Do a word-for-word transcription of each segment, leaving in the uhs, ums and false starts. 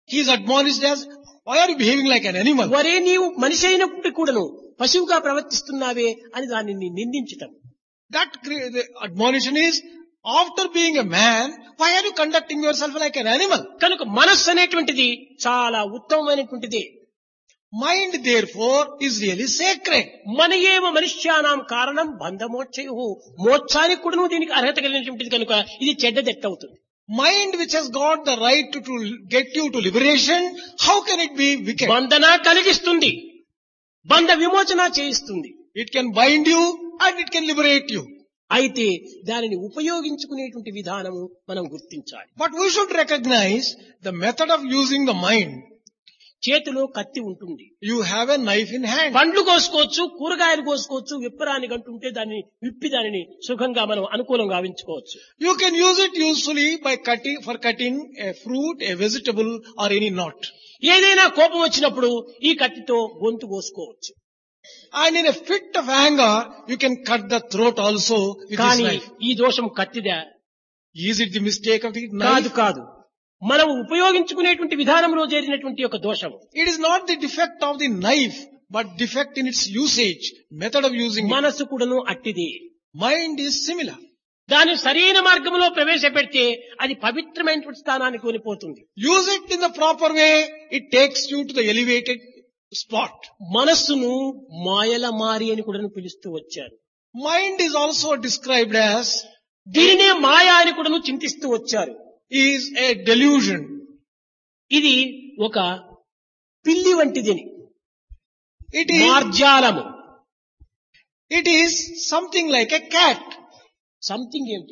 he is admonished as, why are you behaving like an animal? వరే నీవు మనిషి అయినప్పుడు కూడాను పశువుగా ప్రవర్తిస్తున్నావే అని దానిని నిందించటం. That cre- the admonition is, after being a man, why are you conducting yourself like an animal? కనుక మనస్సు అనేటువంటిది చాలా ఉత్తమమైనటువంటిది. Mind, therefore, is really sacred. మన ఏవ మనుష్యానాం కారణం బంధమోక్షయు, మోక్షానికి కూడాను దీనికి అర్హత కలిగినటువంటిది కనుక ఇది చెడ్డదెట్ట అవుతుంది. Mind which has got the right to, to get you to liberation, how can it be wicked? బంధన కలిగిస్తుంది, బంధ విమోచన చేయిస్తుంది. It can bind you and it can liberate you. అయితే దానిని ఉపయోగించుకునేటువంటి విధానము మనం గుర్తించాలి. But we should recognize the method of using the mind. చేతిలో కత్తి ఉంటుంది, You have a knife in hand. పండ్లు కోసుకోవచ్చు, కూరగాయలు కోసుకోవచ్చు, విప్పరాని గంటుంటే దాన్ని విప్పి దానిని సుఖంగా మనం అనుకూలంగా గావించుకోవచ్చు. You can use it usefully by cutting, for cutting a fruit, a vegetable or any knot. ఏదైనా కోపం వచ్చినప్పుడు ఈ కత్తితో గొంతు కోసుకోవచ్చు. And in a fit of anger, you can cut the throat also with this కానీ knife. ఈ దోషం కత్తిదా? Is it the mistake of the కాదు knife? కాదు, మనం ఉపయోగించుకునేటువంటి విధానంలో చేరినటువంటి ఒక దోషం. It is not the defect of the knife, but defect in its usage, method of using it. మనసు కూడాను అట్టిది. Mind is similar. దాన్ని సరైన మార్గంలో ప్రవేశపెడితే అది పవిత్రమైనటువంటి స్థానానికి కొనిపోతుంది. Use it in the proper way, it takes you to the elevated spot. మనస్సును మాయల మారి అని కూడా పిలుస్తూ వచ్చారు. Mind is also described as, దీనినే మాయ అని కూడా చింతిస్తూ వచ్చారు. is a delusion. ఇది ఒక పిల్లి వంటిది. It is, మార్జాలము. it is something like a cat. Something ఏమిటి?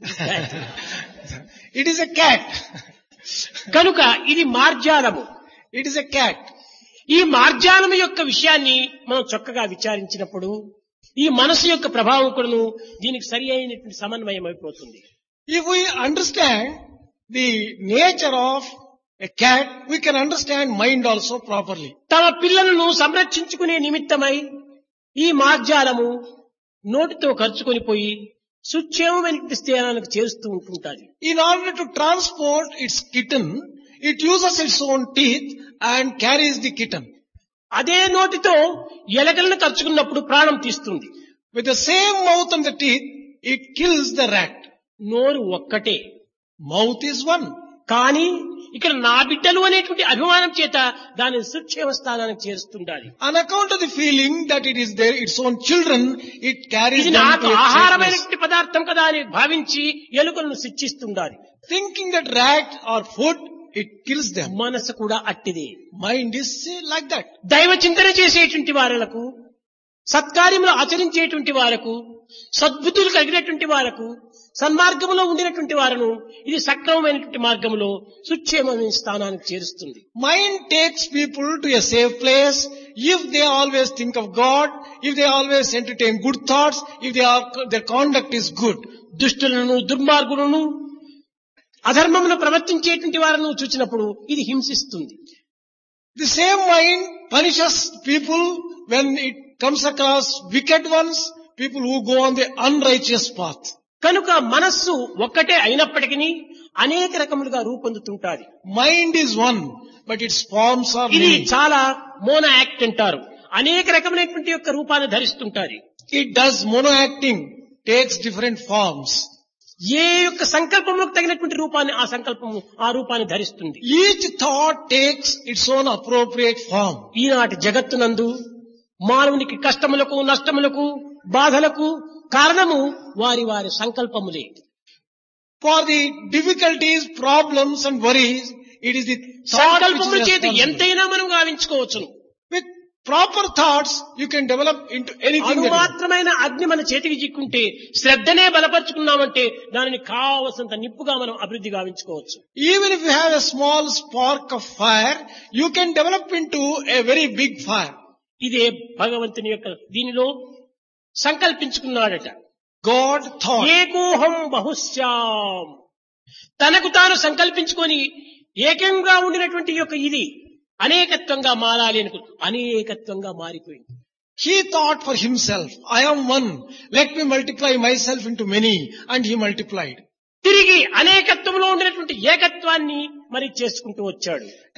It is a cat. కనుక ఇది మార్జాలము. It is a cat. ఈ మార్జాలము యొక్క విషయాన్ని మనం చక్కగా విచారించినప్పుడు ఈ మనసు యొక్క ప్రభావం కూడాను దీనికి సరి అయినటువంటి సమన్వయం అయిపోతుంది. If we understand the nature of a cat, we can understand mind also properly. తమ పిల్లలను సంరక్షించుకునే నిమిత్తమై ఈ మార్జాలము నోటితో ఖర్చుకొని పోయి సుక్షేమమైనటువంటి స్థానానికి చేరుస్తూ ఉంటుంటారు. In order to transport its kitten, it uses its own teeth and carries the kitten. అదే నోటితో ఎలకలను ఖర్చుకున్నప్పుడు ప్రాణం తీస్తుంది. With the same mouth and the teeth, it kills the rat. నోరు ఒక్కటే, Mouth is one. కానీ ఇక్కడ నా బిడ్డలు అనేటువంటి అభిమానం చేత దానిని సుక్షేమ స్థానానికి చేరుస్తుండాలి. On account of the feeling that it is their, its own children, it carries ఇది them నాకు to its safeness. ఆహారమైనటువంటి పదార్థం కదా అని భావించి ఎలుకలను శిక్షిస్తుండాలి. Thinking that rat or food, it kills them. మనసు కూడా అట్టిదే. Mind is like that. దైవ చింతన చేసేటువంటి వారులకు, సత్కార్యములు ఆచరించేటువంటి వారకు, సద్బుద్ధులు కలిగినటువంటి వారకు, సన్మార్గంలో ఉండినటువంటి వారును ఇది సక్రమమైనటువంటి మార్గంలో సుక్షేమమైన స్థానానికి చేరుస్తుంది. Mind takes people to a safe place if they always think of God, if they always entertain good thoughts, if they are, their conduct is good. దుష్టులను, దుర్మార్గులను, అధర్మమును ప్రవర్తించేటువంటి వారిని చూచినప్పుడు ఇది హింసిస్తుంది. The same mind punishes people when it comes across wicked ones, people who go on the unrighteous path. కనుక మనస్సు ఒక్కటే అయినప్పటికీ అనేక రకములుగా రూపొందుతుంటాది. Mind is one, but its forms are ఇది many. చాలా మోనో యాక్ట్ అంటారు. అనేక రకమైనటువంటి యొక్క రూపాన్ని ధరిస్తుంటాది. It does mono-acting, takes different forms. ఏ యొక్క సంకల్పములకు తగినటువంటి రూపాన్ని ఆ సంకల్పము ఆ రూపాన్ని ధరిస్తుంది. Each thought takes its own appropriate form. ఈనాటి జగత్తునందు మానవునికి కష్టములకు, నష్టములకు, బాధలకు కారణము వారి వారి సంకల్పములే. For the difficulties, problems and worries, it is the thought which సంకల్పముల is చేత responsible. ఎంతైనా మనం గావించుకోవచ్చును. With proper thoughts, you can develop into anything that you want. అనుమాత్రమైన అగ్ని మన చేతికి చిక్కుంటే శ్రద్ధనే బలపరుచుకున్నామంటే దానిని కావలసినంత నిప్పుగా మనం అభివృద్ధి గావించుకోవచ్చు. Even if you have a small spark of fire, you can develop into a very big fire. ఇదే భగవంతుని యొక్క దీనిలో సంకల్పించుకున్నాడట. God thought. ఏకోహం బహుశ్యాం, తనకు తాను సంకల్పించుకొని ఏకంగా ఉండినటువంటి యొక్క ఇది అనేకత్వంగా మారాలి అనుకు అనేకత్వంగా మారిపోయింది. He thought for himself, I am one, let me multiply myself into many, and he multiplied. తిరిగి అనేకత్వంలో ఉండినటువంటి ఏకత్వాన్ని మరి చేసుకుంటూ వచ్చాడు.